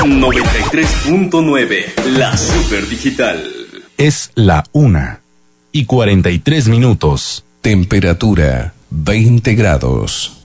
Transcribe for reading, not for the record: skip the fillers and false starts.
93.9, la super digital. Es la 1:43. Temperatura 20 grados.